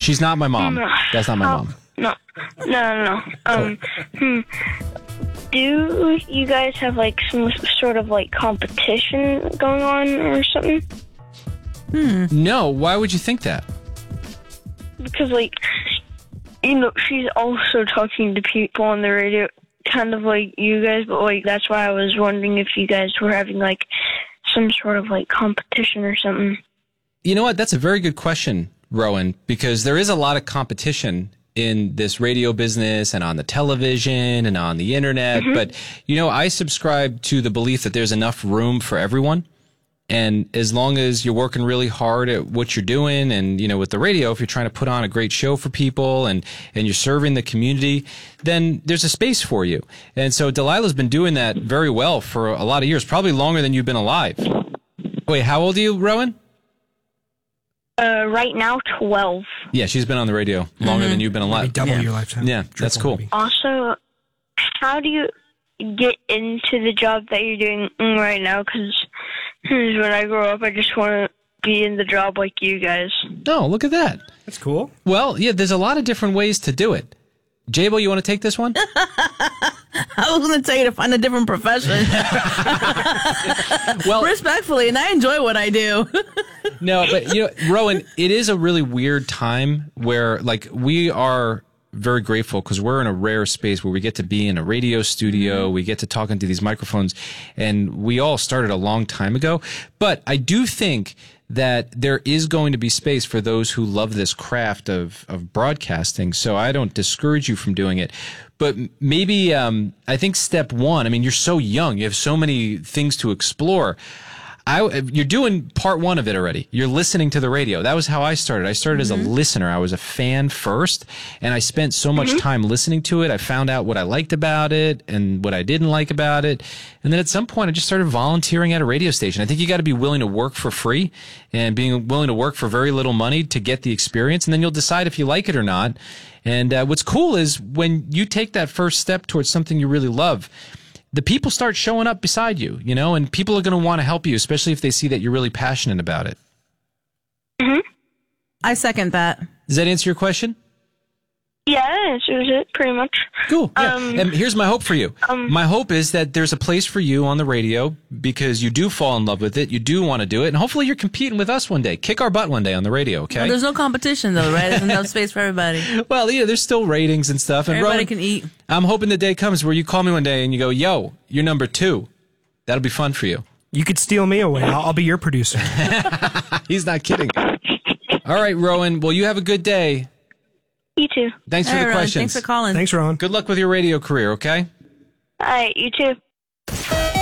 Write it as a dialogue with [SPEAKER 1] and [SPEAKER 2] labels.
[SPEAKER 1] She's not my mom. That's not my mom.
[SPEAKER 2] No. Do you guys have like some sort of like competition going on or something?
[SPEAKER 1] No, why would you think that?
[SPEAKER 2] Because like, she's also talking to people on the radio, kind of like you guys, but like that's why I was wondering if you guys were having like some sort of like competition or something.
[SPEAKER 1] You know what? That's a very good question, Rowan, because there is a lot of competition in this radio business and on the television and on the internet. But, I subscribe to the belief that there's enough room for everyone. And as long as you're working really hard at what you're doing and, with the radio, if you're trying to put on a great show for people and you're serving the community, then there's a space for you. And so Delilah's been doing that very well for a lot of years, probably longer than you've been alive. Wait, how old are you, Rowan?
[SPEAKER 2] Right now, 12.
[SPEAKER 1] Yeah, she's been on the radio longer than you've been alive.
[SPEAKER 3] Double your lifetime.
[SPEAKER 1] Yeah, that's cool.
[SPEAKER 3] Maybe.
[SPEAKER 2] Also, how do you get into the job that you're doing right now? Because when I grow up, I just want to be in the job like you guys.
[SPEAKER 1] Oh, look at that.
[SPEAKER 3] That's cool.
[SPEAKER 1] Well, yeah, there's a lot of different ways to do it. Jabo, you want to take this one?
[SPEAKER 4] I was going to tell you to find a different profession.
[SPEAKER 1] Well,
[SPEAKER 4] respectfully, and I enjoy what I do.
[SPEAKER 1] No, but Rowan, it is a really weird time where we are very grateful because we're in a rare space where we get to be in a radio studio, we get to talk into these microphones, and we all started a long time ago. But I do think that there is going to be space for those who love this craft of broadcasting. So I don't discourage you from doing it. But maybe I think step one, you're so young, you have so many things to explore. You're doing part one of it already. You're listening to the radio. That was how I started. I started as a listener. I was a fan first, and I spent so much time listening to it. I found out what I liked about it and what I didn't like about it. And then at some point, I just started volunteering at a radio station. I think you got to be willing to work for free and being willing to work for very little money to get the experience, and then you'll decide if you like it or not. And what's cool is when you take that first step towards something you really love, the people start showing up beside you, and people are going to want to help you, especially if they see that you're really passionate about it.
[SPEAKER 4] I second that.
[SPEAKER 1] Does that answer your question?
[SPEAKER 2] Yeah, that answers it pretty much.
[SPEAKER 1] Cool. Yeah. And here's my hope for you. My hope is that there's a place for you on the radio because you do fall in love with it. You do want to do it. And hopefully you're competing with us one day. Kick our butt one day on the radio, okay?
[SPEAKER 4] Well, there's no competition, though, right? There's enough space for everybody.
[SPEAKER 1] Well, there's still ratings and stuff. And
[SPEAKER 4] Everybody
[SPEAKER 1] Rowan,
[SPEAKER 4] can eat.
[SPEAKER 1] I'm hoping the day comes where you call me one day and you go, yo, you're number 2. That'll be fun for you.
[SPEAKER 3] You could steal me away. I'll be your producer.
[SPEAKER 1] He's not kidding. All right, Rowan. Well, you have a good day.
[SPEAKER 2] You too.
[SPEAKER 1] Thanks for the
[SPEAKER 4] Rowan,
[SPEAKER 1] questions.
[SPEAKER 4] thanks for calling.
[SPEAKER 3] Thanks, Ron.
[SPEAKER 1] Good luck with your radio career, okay?
[SPEAKER 2] All right, you too.